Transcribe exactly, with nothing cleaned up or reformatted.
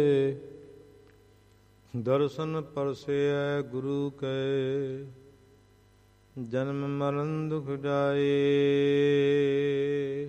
ਦਰਸ਼ਨ ਪਰਸੈ ਗੁਰੂ ਕੈ, ਜਨਮ ਮਰਨ ਦੁਖ ਜਾਏ।